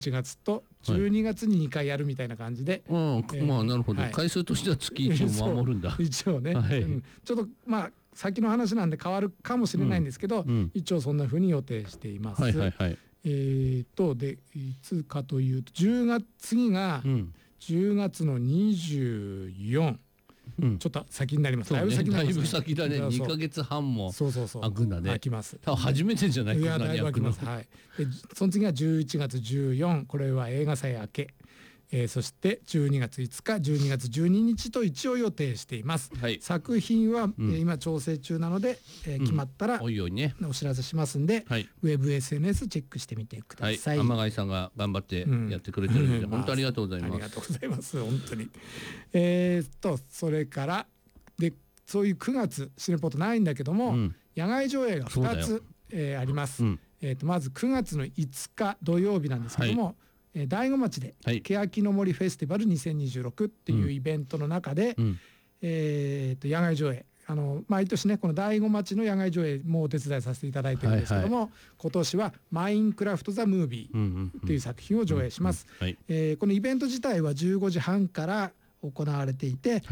1月と12月に2回やるみたいな感じで、 まあなるほど、回数としては月1を守るんだ一応ね、ちょっとまあ先の話なんで変わるかもしれないんですけど、一応そんな風に予定しています。でいつかというと10月、次が10月の24、ちょっと先になります。だいぶ先だね。2ヶ月半も空くんだね。 空きます。 初めてじゃないか。 いや、だいぶ空きます。はい。でその次が11月14、これは映画祭明け。そして12月5日、12月12日と一応予定しています。作品は今調整中なので、決まったらお知らせしますんで、ウェブ SNS チェックしてみてください。 天貝さんが頑張ってやってくれてるので、本当ありがとうございます。 ありがとうございます。本当に。それからでそういう9月シネポートないんだけども、野外上映が2つあります。まず9月の5日土曜日なんですけども、大子町で欅の森フェスティバル2026っていうイベントの中で、野外上映、毎年ねこの大子町の野外上映もお手伝いさせていただいてるんですけども、今年は「マインクラフト・ザ・ムービー」っていう作品を上映します。このイベント自体は15時半から行われていて、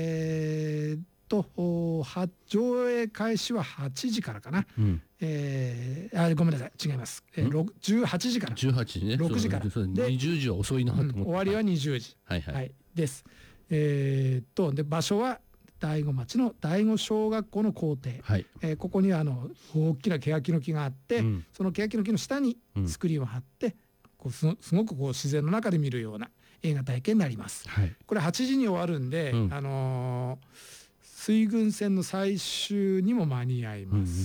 上映開始は8時からかな。ごめんなさい、違います。18時から。 18時ね。 6時から。 20時は遅いなと思って。 終わりは20時。です。で場所は大子町の大子小学校の校庭。ここには大きな欅の木があって、その欅の木の下にスクリーンを貼って、すごく自然の中で見るような映画体験になります。これ8時に終わるんで、水郡線の最終にも間に合います。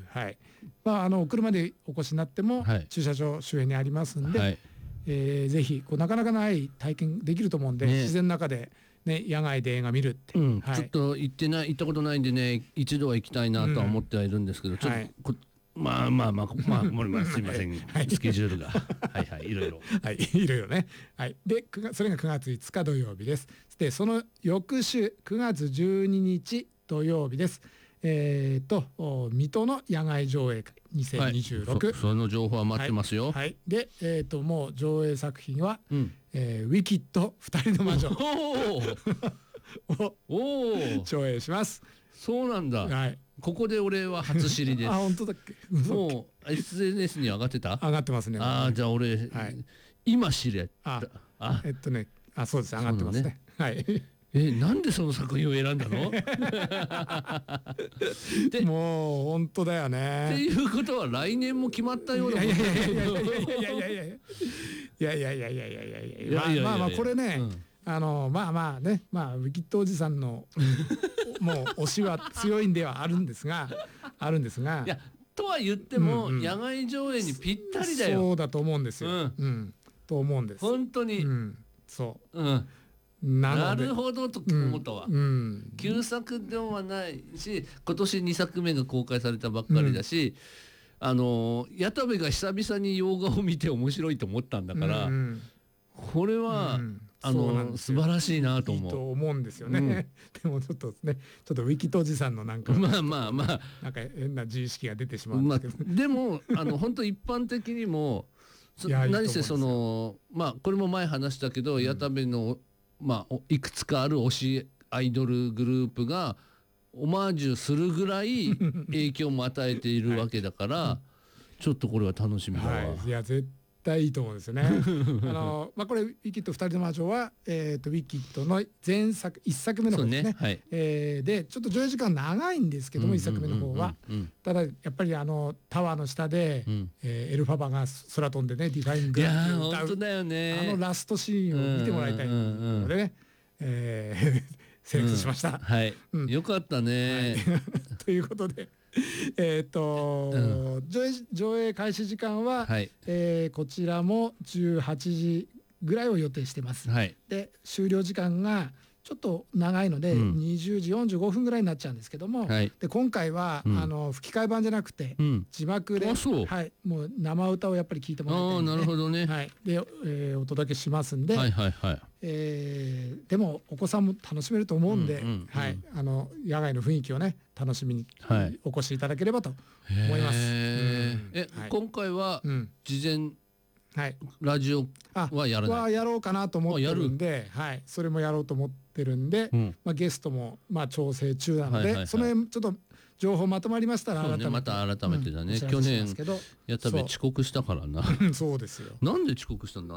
車でお越しになっても駐車場周辺にありますんで、ぜひなかなかない体験できると思うんで、自然の中で野外で映画見るって、ちょっと行ったことないんでね、一度は行きたいなとは思ってはいるんですけど、ちょっとまあ森村すいません、スケジュールがいろいろいろいろね。でそれが9月5日土曜日です。でその翌週9月12日土曜日です。水戸の野外上映会2026、 その情報は待ってますよ。 でもう上映作品はウィキッド二人の魔女を上映します。 そうなんだ。ここで俺は初知りです。 本当だっけ。 もう SNS に上がってた？ 上がってますね。 じゃあ俺今知れた。 そうです、上がってますね。 なんでその作品を選んだの？ もう本当だよね。 っていうことは来年も決まったような。 いやこれね、ウィキッドおじさんのもう推しは強いんではあるんですが、いやとは言っても野外上映にぴったりだよ。 そうだと思うんですよ。と思うんです。 本当に。 そう。 なるほどと思ったわ。旧作ではないし、今年2作目が公開されたばっかりだし、矢田部が久々に洋画を見て面白いと思ったんだから、これは素晴らしいなと思う。 いいと思うんですよね。でもちょっとウィキッドおじさんのなんかなんか変な自意識が出てしまうんですけど。 でも本当一般的にも何せこれも前話したけど、矢田部のいくつかある推しアイドルグループがオマージュするぐらい影響も与えているわけだから、ちょっとこれは楽しみだわ。 いや絶対いいと思うんですよね。これウィキッド二人の魔女はウィキッドの前作1作目の方ですね。でちょっと上映時間長いんですけども、1作目の方はただやっぱりタワーの下でエルファバが空飛んでねディファイングラフを歌うラストシーンを見てもらいたいのでね、セレクトしました。 よかったね。 ということで上映開始時間はこちらも18時ぐらいを予定してます。で終了時間がちょっと長いので20時45分ぐらいになっちゃうんですけども、で今回は吹き替え版じゃなくて字幕でもう生歌をやっぱり聞いてもらいたいので、 なるほどね。 でお届けしますんで、でもお子さんも楽しめると思うんで、野外の雰囲気をね楽しみにお越しいただければと思います。 今回は事前はい、 ラジオはやらない。 やろうかなと思ってるんで、はい、それもやろうと思ってるんで、まあ、ゲストもまあ調整中なので、その辺ちょっと情報まとまりましたらまた改めてだね。去年矢田部遅刻したからな。 そうですよ。 なんで遅刻したんだ